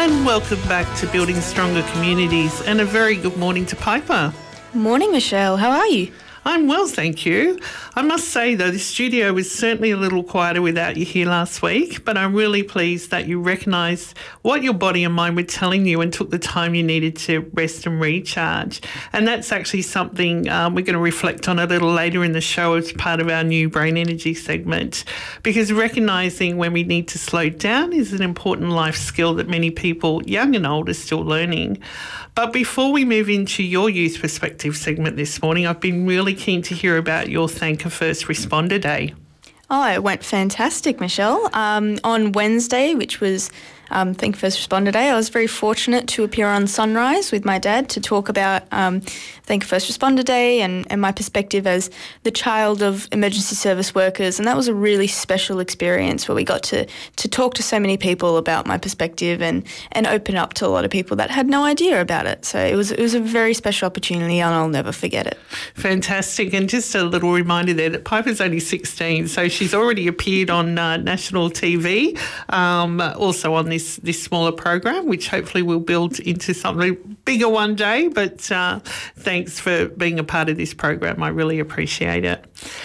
And welcome back to Building Stronger Communities, and a very good morning to Piper. Morning, Michelle. How are you? I'm well, thank you. I must say, though, the studio was certainly a little quieter without you here last week, but I'm really pleased that you recognised what your body and mind were telling you and took the time you needed to rest and recharge. And that's actually something we're going to reflect on a little later in the show as part of our new Brain Energy segment, because recognising when we need to slow down is an important life skill that many people, young and old, are still learning. But before we move into your youth perspective segment this morning, I've been really keen to hear about your Thank a First Responder Day. Oh, it went fantastic, Michelle. On Wednesday, which was Thank a First Responder Day, I was very fortunate to appear on Sunrise with my dad to talk about Thank a First Responder Day and my perspective as the child of emergency service workers. And that was a really special experience where we got to talk to so many people about my perspective and open up to a lot of people that had no idea about it. So it was a very special opportunity, and I'll never forget it. Fantastic. And just a little reminder there that Piper's only 16, so she's already appeared on national TV, also on this smaller program, which hopefully will build into something bigger one day. But thanks for being a part of this program. I really appreciate it.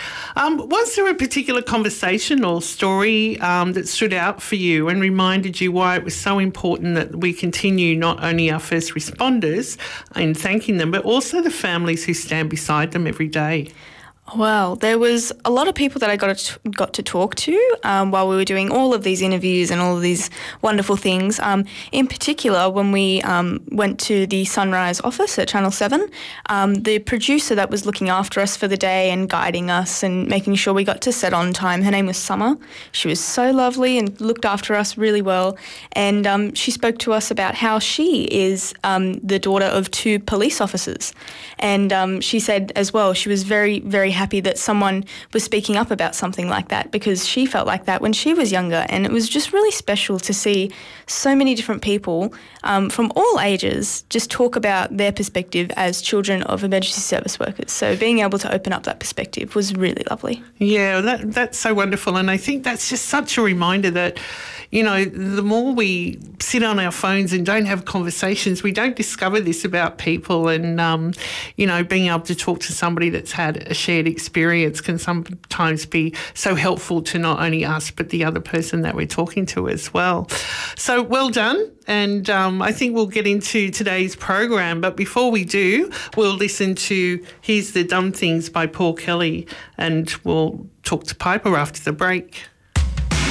Was there a particular conversation or story that stood out for you and reminded you why it was so important that we continue not only our first responders in thanking them, but also the families who stand beside them every day? Well, there was a lot of people that I got to talk to while we were doing all of these interviews and all of these wonderful things. In particular, when we went to the Sunrise office at Channel 7, the producer that was looking after us for the day and guiding us and making sure we got to set on time, her name was Summer. She was so lovely and looked after us really well. And she spoke to us about how she is the daughter of 2 police officers. And she said as well, she was very, very happy that someone was speaking up about something like that, because she felt like that when she was younger. And it was just really special to see so many different people from all ages just talk about their perspective as children of emergency service workers. So being able to open up that perspective was really lovely. Yeah, that's so wonderful. And I think that's just such a reminder that, you know, the more we sit on our phones and don't have conversations, we don't discover this about people. And, you know, being able to talk to somebody that's had a shared experience can sometimes be so helpful to not only us, but the other person that we're talking to as well. So well done. And I think we'll get into today's program. But before we do, we'll listen to Here's the Dumb Things by Paul Kelly, and we'll talk to Piper after the break.